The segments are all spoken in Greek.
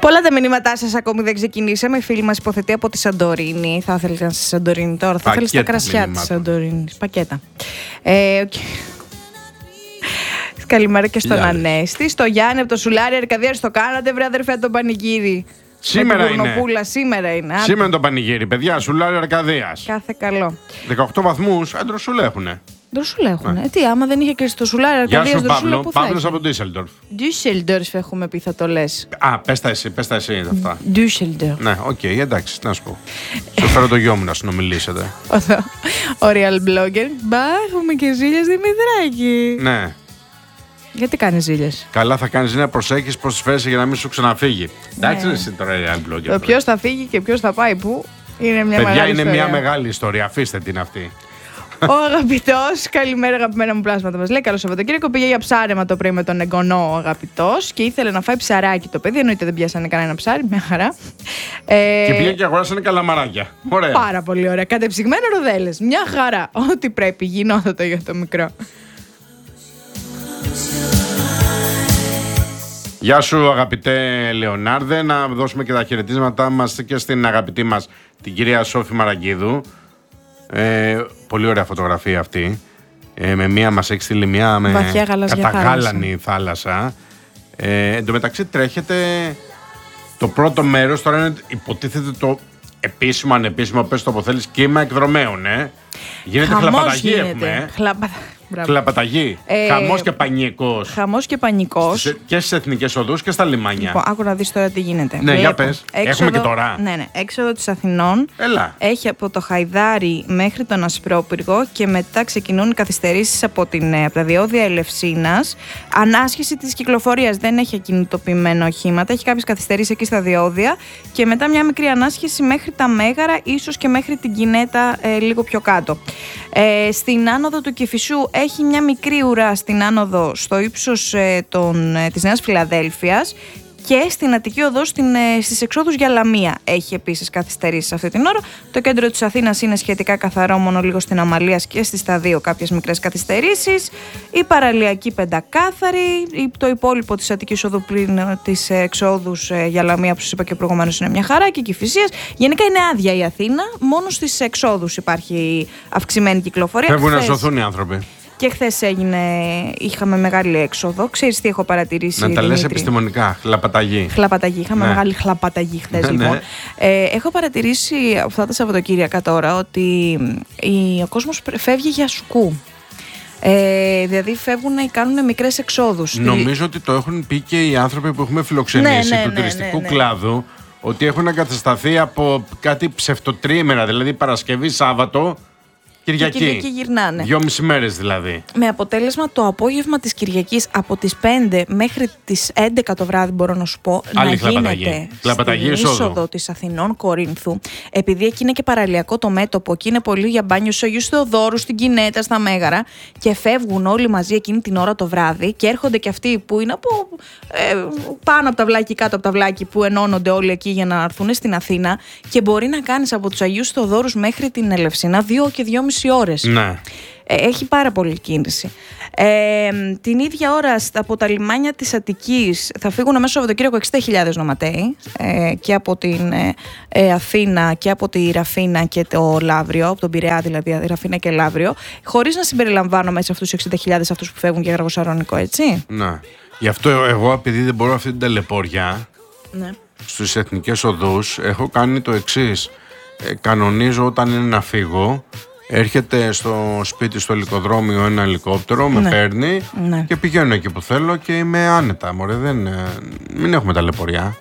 Πολλά τα μηνύματά σας ακόμη δεν ξεκινήσαμε. Η φίλη μας υποθετεί από τη Σαντορίνη. Θα ήθελε να στη Σαντορίνη τώρα. Θα ήθελε στα κρασιά της Σαντορίνης. Πακέτα. Καλημέρα και στον Ανέστη. Στο Γιάννη από το Σουλάρι Αρκαδίας το κάνατε, βρε αδερφέ, τον πανηγύρι. Σήμερα είναι. Σήμερα είναι. Σήμερα είναι το πανηγύρι, παιδιά. Σουλάρι Αρκαδίας. Κάθε καλό. 18 βαθμούς, αντροσούλα έχουνε. Ντροσούλα έχουνε. Τι, άμα δεν είχε και στο Σουλάρι Αρκαδίας. Γεια σου, Παύλο. Παύλος από Ντίσσελντορφ. Ντίσσελντορφ έχουμε πει, θα το λες. Α, πες τα εσύ αυτά. Ντίσσελντορφ. Ναι, οκ, εντάξει, τι να σου πω. Σου φέρω το γιο μου να συνομιλήσετε. Ο real blogger. Μπα, έχουμε και Ζήλιας Δημητράκη. Ναι. Γιατί κάνει ζήλιες? Καλά, θα κάνει να προσέχει πώς φέρεσαι για να μην σου ξαναφύγει. Εντάξει, εσύ τώρα real blogger. Το ποιος θα φύγει και ποιος θα πάει πού είναι μια παιδιά, μεγάλη είναι ιστορία. μια μεγάλη ιστορία. Αφήστε την αυτή. Ο αγαπητός, καλημέρα αγαπημένα μου πλάσματα, μας λέει: Καλό Σαββατοκύριακο. Πήγε για ψάρεμα το πρωί με τον εγγονό ο αγαπητός και ήθελε να φάει ψαράκι το παιδί. Εννοείται δεν πιάσανε κανένα ψάρι, μια χαρά. Και πήγε και αγοράσανε καλαμαράκια. Ωραία. Πάρα πολύ ωραία. Κατεψυγμένο ροδέλες. Μια χαρά. Ό,τι πρέπει γινόταν για το μικρό. Γεια σου αγαπητέ Λεωνάρδε, να δώσουμε και τα χαιρετίσματά μας και στην αγαπητή μας την κυρία Σόφη Μαραγκίδου. Πολύ ωραία φωτογραφία αυτή. Με μία μας έχει στείλει μία με καταγάλανη θάλασσα. Εν τω μεταξύ τρέχετε το πρώτο μέρος, τώρα είναι υποτίθεται το επίσημο, ανεπίσημο, πες το που θέλεις, κύμα εκδρομέων. Γίνεται χλαπαταγή έχουμε. Χλαπαταγή. Χαμός και πανικός. Χαμός και πανικός. Και στις εθνικές οδούς και στα λιμάνια. Λοιπόν, άκου να δεις τώρα τι γίνεται. Ναι, για πες. Έχουμε και τώρα. Ναι. Έξοδο της Αθηνών. Έλα. Έχει από το Χαϊδάρι μέχρι τον Ασπρόπυργο και μετά ξεκινούν καθυστερήσεις από τα διόδια Ελευσίνας. Ανάσχεση της κυκλοφορίας. Δεν έχει ακινητοποιημένα οχήματα. Έχει κάποιες καθυστερήσεις εκεί στα διόδια. Και μετά μια μικρή ανάσχεση μέχρι τα Μέγαρα, ίσως και μέχρι την Κινέτα λίγο πιο κάτω. Στην άνοδο του Κηφισού έχει μια μικρή ουρά στην άνοδο στο ύψος της Νέας Φιλαδέλφειας και στην Αττική Οδό στις εξόδους για Λαμία έχει επίσης καθυστερήσεις αυτή την ώρα. Το κέντρο της Αθήνας είναι σχετικά καθαρό, μόνο λίγο στην Αμαλίας και στις Σταδίου κάποιες μικρές καθυστερήσεις. Η παραλιακή πεντακάθαρη, το υπόλοιπο της Αττικής Οδού πλην τις εξόδους για Λαμία που σας είπα και προηγουμένως είναι μια χαρά και Κηφισίας. Γενικά είναι άδεια η Αθήνα, μόνο στις εξόδους υπάρχει αυξημένη κυκλοφορία. Φεύγουν να σωθούν οι άνθρωποι. Και χθες είχαμε μεγάλη έξοδο. Ξέρεις τι έχω παρατηρήσει? Να τα λες επιστημονικά. Χλαπαταγή. Είχαμε μεγάλη χλαπαταγή χθες, λοιπόν. Έχω παρατηρήσει αυτά τα Σαββατοκύριακα τώρα ότι ο κόσμος φεύγει για σκου. Δηλαδή φεύγουν ή κάνουν μικρές εξόδους. Νομίζω ότι το έχουν πει και οι άνθρωποι που έχουμε φιλοξενήσει του τουριστικού κλάδου, ότι έχουν εγκατασταθεί από κάτι ψευτοτρίμερα, δηλαδή Παρασκευή, Σάββατο, Κυριακή. Κυριακή γυρνάνε. 2,5 μέρες δηλαδή. Με αποτέλεσμα το απόγευμα της Κυριακής από τις 5 μέχρι τις 11 το βράδυ, μπορώ να σου πω, άλλη να γίνεται στην είσοδο της Αθηνών Κορίνθου. Επειδή εκεί είναι και παραλιακό το μέτωπο, εκεί είναι πολύ για μπάνιο στους Αγίους Θεοδόρους, στην Κινέτα, στα Μέγαρα, και φεύγουν όλοι μαζί εκείνη την ώρα το βράδυ και έρχονται και αυτοί που είναι από πάνω από τα βλάκι, κάτω από τα βλάκι, που ενώνονται όλοι εκεί για να έρθουν στην Αθήνα, και μπορεί να κάνεις από τους Αγίους Θεοδόρους μέχρι την Ελευσίνα 2 και 2,5 ώρες. Ναι. Έχει πάρα πολύ κίνηση. Την ίδια ώρα από τα λιμάνια της Αττικής θα φύγουν αμέσως Σαββατοκύριακο 60.000 νοματέοι και από την Αθήνα και από τη Ραφίνα και το Λαύριο, από τον Πειραιά δηλαδή, Ραφίνα και Λαύριο, χωρίς να συμπεριλαμβάνω μέσα αυτούς τους 60.000 αυτούς που φεύγουν για Γαργοσαρώνικο, έτσι. Ναι. Γι' αυτό εγώ, επειδή δεν μπορώ αυτή την ταλαιπώρια, ναι, στις εθνικές οδούς έχω κάνει το εξής. Κανονίζω όταν είναι να φύγω, έρχεται στο σπίτι, στο ελικοδρόμιο, ένα ελικόπτερο, με παίρνει και πηγαίνω εκεί που θέλω και είμαι άνετα. Μωρέ, μην έχουμε ταλαιπωριά.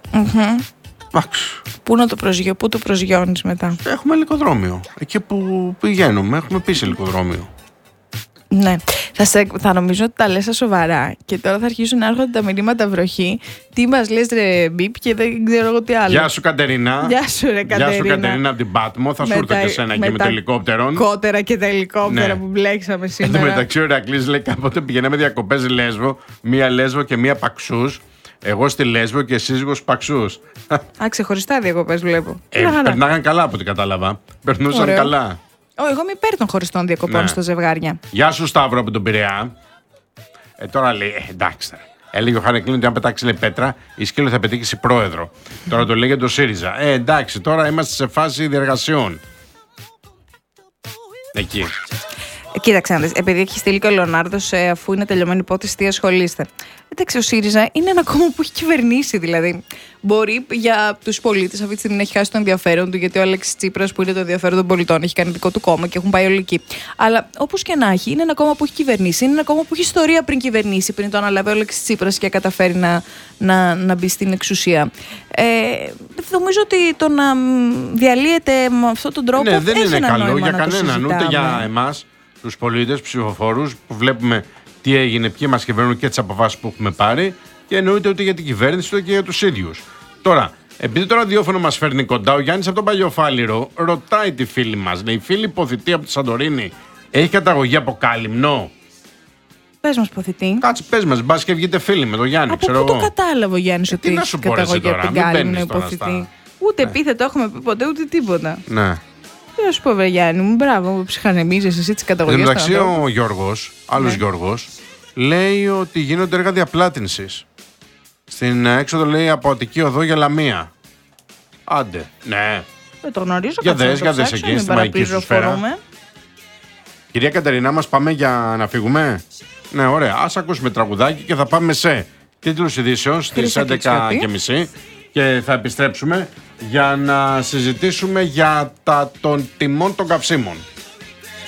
Πού το προσγειώνεις μετά? Έχουμε ελικοδρόμιο. Εκεί που πηγαίνουμε, έχουμε πίσω ελικοδρόμιο. Ναι, θα νομίζω ότι τα λες σοβαρά και τώρα θα αρχίσουν να έρχονται τα μηνύματα βροχή. Τι μας λες ρε μπιπ και δεν ξέρω εγώ τι άλλο. Γεια σου Κατερίνα. Γεια σου ρε Κατερίνα. Γεια σου Κατερίνα από την Πάτμο. Θα σου έρθω και σένα εκεί με το ελικόπτερο. Κότερα και τα ελικόπτερα που μπλέξαμε σήμερα. Εν τω μεταξύ ο Ηρακλής λέει κάποτε πηγαίναμε διακοπές Λέσβο, μία Λέσβο και μία Παξούς. Εγώ στη Λέσβο και σύζυγος Παξούς. Α, ξεχωριστά διακοπές βλέπω. Περνάγαν καλά από ό,τι κατάλαβα. Περνούσαν καλά. Εγώ είμαι υπέρ των χωριστών διακοπών στα ζευγάρια. Γεια σου Σταύρο από τον Πειραιά. Τώρα λέει, εντάξει, Έλεγε ο Χαρεκλίν ότι αν πετάξει λέει πέτρα, η σκύλο θα πετύχει πρόεδρο. Τώρα το λέει για το ΣΥΡΙΖΑ. Εντάξει, τώρα είμαστε σε φάση διεργασιών. Εκεί. Κοίταξε, επειδή έχει στείλει και ο Λεωνάρδος, αφού είναι τελειωμένη υπόθεση, τι ασχολείστε. Εντάξει, ο ΣΥΡΙΖΑ είναι ένα κόμμα που έχει κυβερνήσει. Δηλαδή, μπορεί για τους πολίτες αυτή τη στιγμή να έχει χάσει το ενδιαφέρον του, γιατί ο Αλέξης Τσίπρας, που είναι το ενδιαφέρον των πολιτών, έχει κάνει δικό του κόμμα και έχουν πάει όλοι εκεί. Αλλά όπως και να έχει, είναι ένα κόμμα που έχει κυβερνήσει. Είναι ένα κόμμα που έχει ιστορία πριν κυβερνήσει, πριν το αναλάβει ο Αλέξης Τσίπρας και καταφέρει να μπει στην εξουσία. Νομίζω ότι το να διαλύεται με αυτόν τον τρόπο δεν έχει είναι καλό για να κανέναν, ούτε για εμάς, τους πολίτες, ψηφοφόρους, που βλέπουμε τι έγινε, ποιοι μας κυβερνούν και τις αποφάσεις που έχουμε πάρει, και εννοείται ούτε για την κυβέρνηση, ούτε και για τους ίδιους. Τώρα, επειδή το ραδιόφωνο μας φέρνει κοντά, ο Γιάννης από τον Παλιοφάλιρο ρωτάει τη φίλη μας, λέει: φίλη υποθητή από τη Σαντορίνη, έχει καταγωγή από Κάλυμνο? Πες μας, υποθητή. Κάτσε, πες μας, μπας και βγείτε φίλοι με τον Γιάννη, από ξέρω πού εγώ. το κατάλαβε ο Γιάννης ότι έχει καταγωγή από την Κάλυμνο, υποθητή? Ούτε επίθετο έχουμε πει ποτέ, ούτε τίποτα. Ναι. Τι να σου πω, βρε Γιάννη μου, μπράβο, ψυχανεμίζεσαι εσύ τις καταγωγές. Εν τω μεταξύ, ο Γιώργος, άλλος Γιώργος, λέει ότι γίνονται έργα διαπλάτυνσης. Στην έξοδο, λέει, από Αττική Οδό για Λαμία. Άντε, ναι. Δεν το γνωρίζω. Για δες εκεί, στη μαγική σου σφαίρα. Κυρία Κατερινά, μας πάμε για να φύγουμε? Ναι, ωραία. Ας ακούσουμε τραγουδάκι και θα πάμε σε τίτλους ειδήσεων στις 11:30 και θα επιστρέψουμε για να συζητήσουμε για των τιμών των καυσίμων.